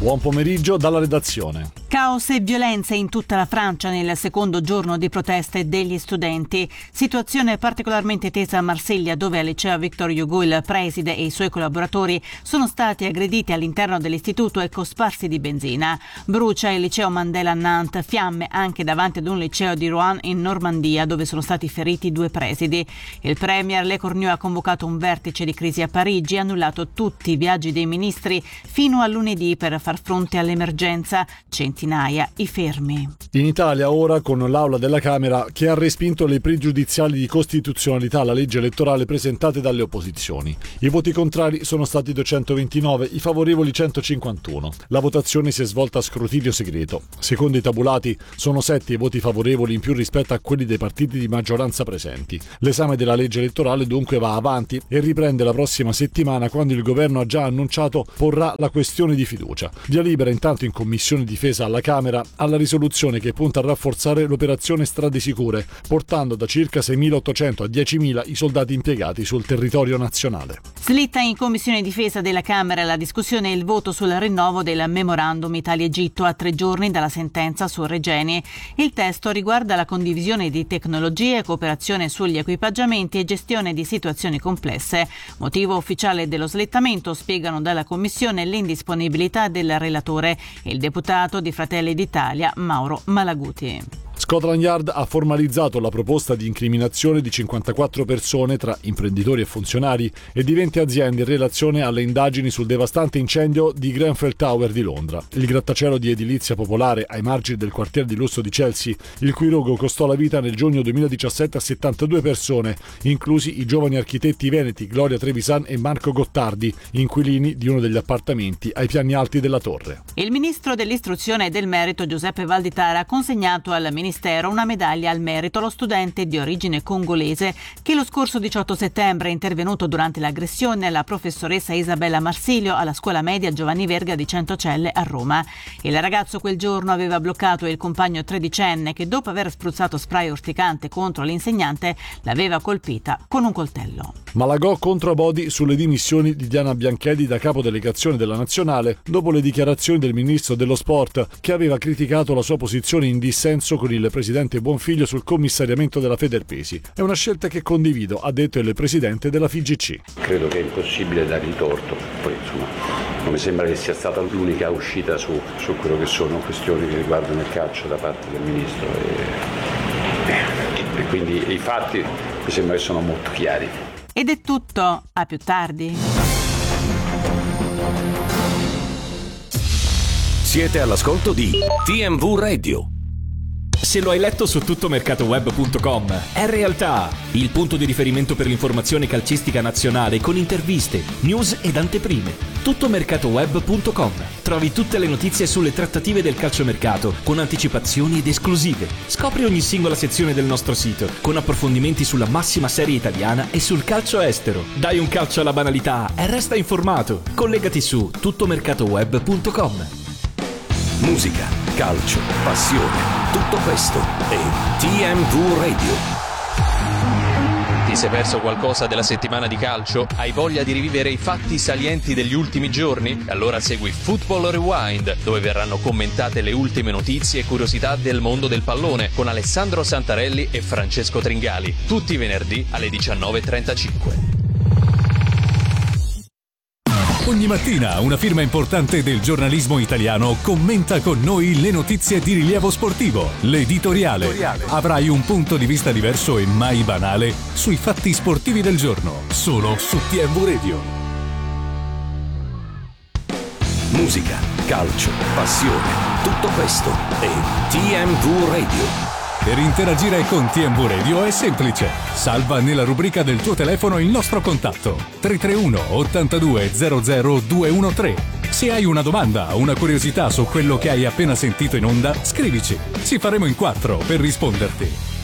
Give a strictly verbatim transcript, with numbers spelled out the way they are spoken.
Buon pomeriggio dalla redazione. Caos e violenze in tutta la Francia nel secondo giorno di proteste degli studenti. Situazione particolarmente tesa a Marsiglia, dove al liceo Victor Hugo il preside e i suoi collaboratori sono stati aggrediti all'interno dell'istituto e cosparsi di benzina. Brucia il liceo Mandela a Nantes, fiamme anche davanti ad un liceo di Rouen in Normandia, dove sono stati feriti due presidi. Il premier Le Cornu ha convocato un vertice di crisi a Parigi e ha annullato tutti i viaggi dei ministri fino a lunedì per far fronte all'emergenza. Centinaia i fermi. In Italia ora con l'Aula della Camera che ha respinto le pregiudiziali di costituzionalità alla legge elettorale presentate dalle opposizioni. I voti contrari sono stati duecentoventinove, i favorevoli centocinquantuno. La votazione si è svolta a scrutinio segreto. Secondo i tabulati sono sette i voti favorevoli in più rispetto a quelli dei partiti di maggioranza presenti. L'esame della legge elettorale dunque va avanti e riprende la prossima settimana, quando il governo ha già annunciato porrà la questione di fiducia. Via libera intanto in Commissione Difesa alla Camera alla risoluzione che punta a rafforzare l'operazione Strade Sicure, portando da circa seimilaottocento a diecimila i soldati impiegati sul territorio nazionale. Slitta in Commissione Difesa della Camera la discussione e il voto sul rinnovo del memorandum Italia-Egitto a tre giorni dalla sentenza su Regeni. Il testo riguarda la condivisione di tecnologie, cooperazione sugli equipaggiamenti e gestione di situazioni complesse. Motivo ufficiale dello slittamento, spiegano dalla Commissione, l'indisponibilità del relatore, il deputato di Fratelli d'Italia Mauro Malaguti. Scotland Yard ha formalizzato la proposta di incriminazione di cinquantaquattro persone tra imprenditori e funzionari e di venti aziende in relazione alle indagini sul devastante incendio di Grenfell Tower di Londra, il grattacielo di edilizia popolare ai margini del quartiere di lusso di Chelsea, il cui rogo costò la vita nel giugno duemiladiciassette a settantadue persone, inclusi i giovani architetti veneti Gloria Trevisan e Marco Gottardi, inquilini di uno degli appartamenti ai piani alti della torre. Il ministro dell'istruzione e del merito Giuseppe Valditara ha consegnato al ministero una medaglia al merito allo studente di origine congolese che lo scorso diciotto settembre è intervenuto durante l'aggressione alla professoressa Isabella Marsilio alla scuola media Giovanni Verga di Centocelle a Roma. Il ragazzo quel giorno aveva bloccato il compagno tredicenne che, dopo aver spruzzato spray urticante contro l'insegnante, l'aveva colpita con un coltello. Malagò contro Abodi sulle dimissioni di Diana Bianchedi da capodelegazione della Nazionale dopo le dichiarazioni del ministro dello sport, che aveva criticato la sua posizione in dissenso con il presidente Bonfiglio sul commissariamento della Federpesi. È una scelta che condivido, ha detto il presidente della F I G C. Credo che è impossibile dargli torto, poi insomma non mi sembra che sia stata l'unica uscita su, su quello che sono questioni che riguardano il calcio da parte del ministro e, e quindi i fatti mi sembra che sono molto chiari. Ed è tutto, a più tardi. Siete all'ascolto di T M V Radio. Se lo hai letto su tuttomercatoweb punto com, è realtà, il punto di riferimento per l'informazione calcistica nazionale con interviste, news ed anteprime. tuttomercatoweb punto com. Trovi tutte le notizie sulle trattative del calciomercato con anticipazioni ed esclusive. Scopri ogni singola sezione del nostro sito con approfondimenti sulla massima serie italiana e sul calcio estero. Dai un calcio alla banalità e resta informato. Collegati su tuttomercatoweb punto com. Musica, calcio, passione, tutto questo è T M V Radio. Ti sei perso qualcosa della settimana di calcio? Hai voglia di rivivere i fatti salienti degli ultimi giorni? Allora segui Football Rewind, dove verranno commentate le ultime notizie e curiosità del mondo del pallone con Alessandro Santarelli e Francesco Tringali, tutti i venerdì alle diciannove e trentacinque. Ogni mattina una firma importante del giornalismo italiano commenta con noi le notizie di rilievo sportivo. L'editoriale. Avrai un punto di vista diverso e mai banale sui fatti sportivi del giorno, solo su T M V Radio. Musica, calcio, passione, tutto questo è T M V Radio. Per interagire con T M V Radio è semplice. Salva nella rubrica del tuo telefono il nostro contatto tre tre uno ottantadue zero zero due uno tre. Se hai una domanda o una curiosità su quello che hai appena sentito in onda, scrivici. Ci faremo in quattro per risponderti.